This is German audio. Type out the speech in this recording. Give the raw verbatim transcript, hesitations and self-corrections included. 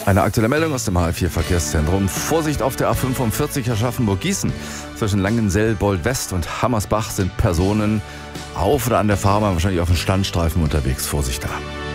Eine aktuelle Meldung aus dem H L vier Verkehrszentrum. Vorsicht auf der A fünfundvierzig Aschaffenburg-Gießen. Zwischen Langenselbold Bold-West und Hammersbach sind Personen auf oder an der Fahrbahn, wahrscheinlich auf dem Standstreifen unterwegs. Vorsicht da.